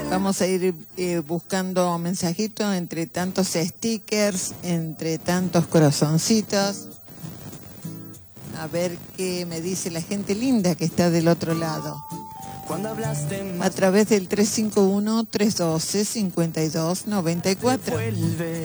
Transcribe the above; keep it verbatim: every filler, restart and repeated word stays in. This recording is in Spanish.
Vamos a ir eh, buscando mensajitos entre tantos stickers, entre tantos corazoncitos. A ver qué me dice la gente linda que está del otro lado. A través del tres cinco uno, tres uno dos, cinco dos nueve cuatro.